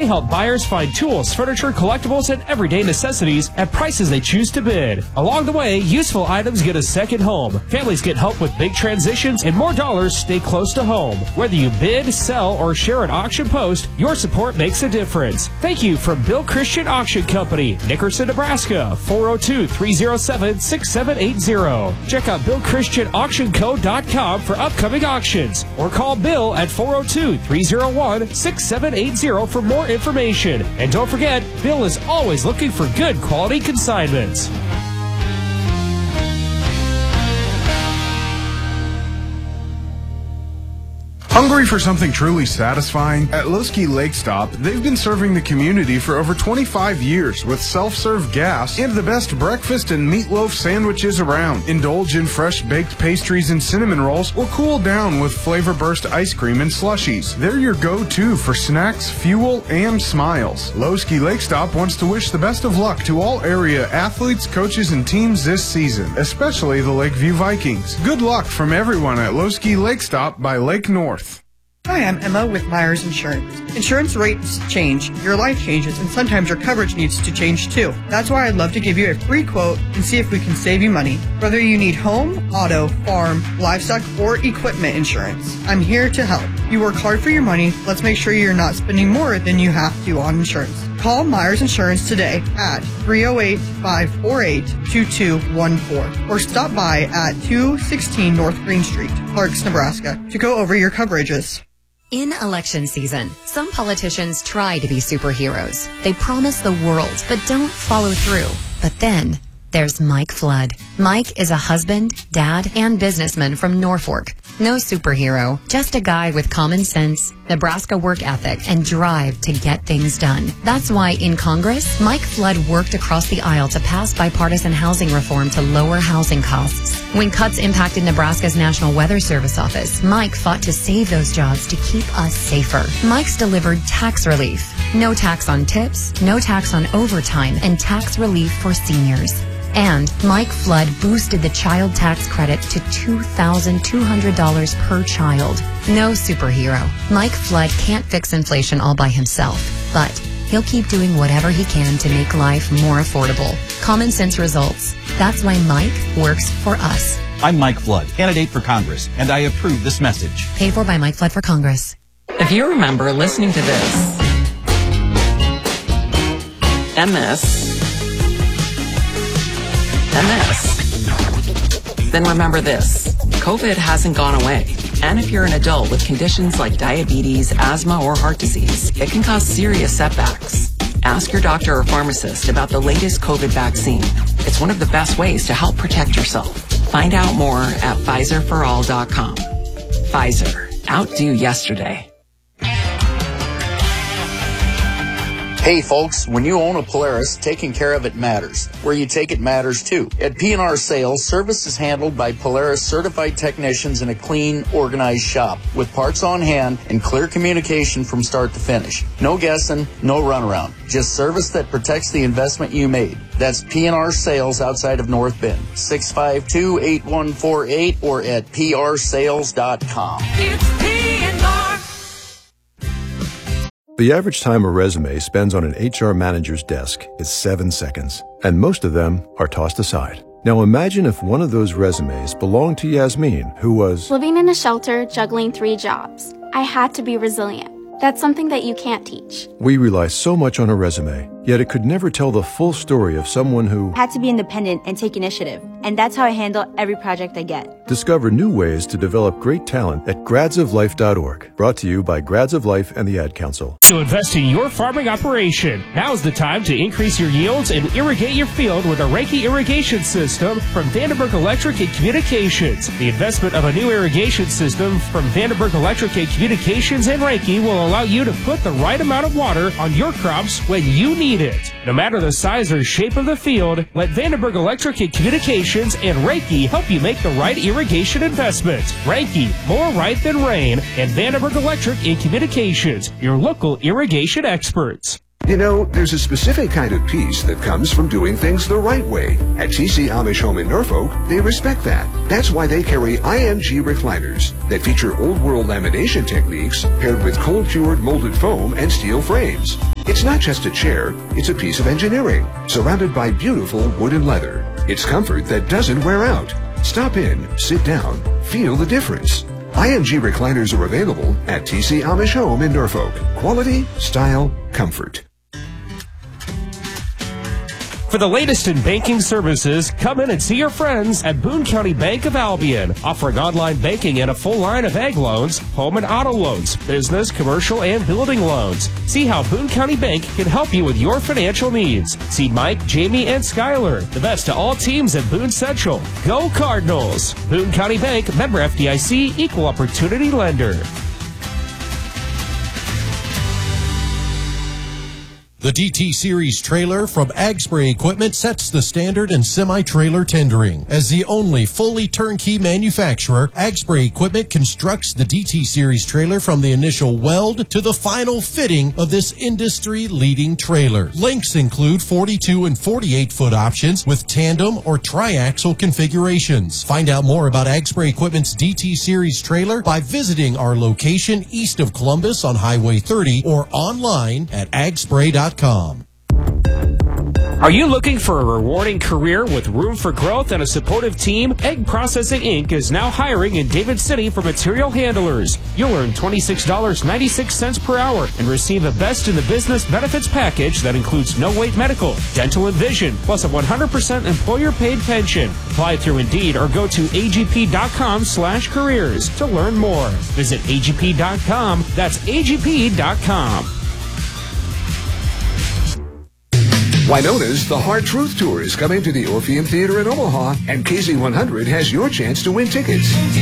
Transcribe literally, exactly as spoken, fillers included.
They help buyers find tools, furniture, collectibles, and everyday necessities at prices they choose to bid. Along the way, useful items get a second home. Families get help with big transitions, and more dollars stay close to home. Whether you bid, sell, or share an auction post, your support makes a difference. Thank you from Bill Christian Auction Company, Nickerson, Nebraska, four oh two, three oh seven, six seven eight zero. Check out bill christian auction co dot com for upcoming auctions, or call Bill at four oh two, three oh one, six seven eight zero for more information. And don't forget, Bill is always looking for good quality consignments. Hungry for something truly satisfying? At Lowski Lake Stop, they've been serving the community for over twenty-five years with self-serve gas and the best breakfast and meatloaf sandwiches around. Indulge in fresh baked pastries and cinnamon rolls, or cool down with flavor burst ice cream and slushies. They're your go-to for snacks, fuel, and smiles. Lowski Lake Stop wants to wish the best of luck to all area athletes, coaches, and teams this season, especially the Lakeview Vikings. Good luck from everyone at Lowski Lake Stop by Lake North. Hi, I'm Emma with Myers Insurance. Insurance rates change, your life changes, and sometimes your coverage needs to change too. That's why I'd love to give you a free quote and see if we can save you money. Whether you need home, auto, farm, livestock, or equipment insurance, I'm here to help. You work hard for your money. Let's make sure you're not spending more than you have to on insurance. Call Myers Insurance today at three oh eight, five four eight, two two one four or stop by at two sixteen North Green Street, Clarks, Nebraska to go over your coverages. In election season, some politicians try to be superheroes. They promise the world, but don't follow through. But then there's Mike Flood. Mike is a husband, dad, and businessman from Norfolk. No superhero, just a guy with common sense, Nebraska work ethic, and drive to get things done. That's why in Congress, Mike Flood worked across the aisle to pass bipartisan housing reform to lower housing costs. When cuts impacted Nebraska's National Weather Service office, Mike fought to save those jobs to keep us safer. Mike's delivered tax relief. No tax on tips, no tax on overtime, and tax relief for seniors. And Mike Flood boosted the child tax credit to two thousand two hundred dollars per child. No superhero. Mike Flood can't fix inflation all by himself, but he'll keep doing whatever he can to make life more affordable. Common sense results. That's why Mike works for us. I'm Mike Flood, candidate for Congress, and I approve this message. Paid for by Mike Flood for Congress. If you remember listening to this, M S, M S, then remember this. COVID hasn't gone away. And if you're an adult with conditions like diabetes, asthma, or heart disease, it can cause serious setbacks. Ask your doctor or pharmacist about the latest COVID vaccine. It's one of the best ways to help protect yourself. Find out more at Pfizer for all dot com. Pfizer. Outdo yesterday. Hey folks, when you own a Polaris, taking care of it matters. Where you take it matters too. At P and R Sales, service is handled by Polaris certified technicians in a clean, organized shop with parts on hand and clear communication from start to finish. No guessing, no runaround. Just service that protects the investment you made. That's P and R Sales outside of North Bend. six five two, eight one four eight or at P R sales dot com. It's P and R. The average time a resume spends on an H R manager's desk is seven seconds, and most of them are tossed aside. Now imagine if one of those resumes belonged to Yasmin, who was living in a shelter, juggling three jobs. I had to be resilient. That's something that you can't teach. We rely so much on a resume, yet it could never tell the full story of someone who had to be independent and take initiative. And that's how I handle every project I get. Discover new ways to develop great talent at grads of life dot org. Brought to you by Grads of Life and the Ad Council. To invest in your farming operation, now's the time to increase your yields and irrigate your field with a Reiki irrigation system from Vandenberg Electric and Communications. The investment of a new irrigation system from Vandenberg Electric and Communications and Reiki will allow you to put the right amount of water on your crops when you need it. No matter the size or shape of the field, let Vandenberg Electric and Communications and Reiki help you make the right irrigation investment. Reiki, more right than rain, and Vandenberg Electric and Communications, your local irrigation experts. You know, there's a specific kind of peace that comes from doing things the right way. At T C Amish Home in Norfolk, they respect that. That's why they carry I M G recliners that feature old-world lamination techniques paired with cold-cured molded foam and steel frames. It's not just a chair, it's a piece of engineering, surrounded by beautiful wood and leather. It's comfort that doesn't wear out. Stop in, sit down, feel the difference. I M G recliners are available at T C Amish Home in Norfolk. Quality, style, comfort. For the latest in banking services, come in and see your friends at Boone County Bank of Albion, offering online banking and a full line of ag loans, home and auto loans, business, commercial, and building loans. See how Boone County Bank can help you with your financial needs. See Mike, Jamie, and Skyler, the best to all teams at Boone Central. Go Cardinals! Boone County Bank, member F D I C, equal opportunity lender. The D T Series trailer from Ag Spray Equipment sets the standard in semi-trailer tendering. As the only fully turnkey manufacturer, Ag Spray Equipment constructs the D T Series trailer from the initial weld to the final fitting of this industry-leading trailer. Lengths include forty-two and forty-eight foot options with tandem or triaxle configurations. Find out more about Ag Spray Equipment's D T Series trailer by visiting our location east of Columbus on Highway thirty or online at ag spray dot com. Are you looking for a rewarding career with room for growth and a supportive team? Egg Processing Incorporated is now hiring in David City for material handlers. You'll earn twenty-six dollars and ninety-six cents per hour and receive a best in the business benefits package that includes no-wait medical, dental, and vision, plus a one hundred percent employer-paid pension. Apply through Indeed or go to A G P dot com slash careers to learn more. Visit A G P dot com. That's A G P dot com. Winona's The Hard Truth Tour is coming to the Orpheum Theater in Omaha, and K Z one hundred has your chance to win tickets.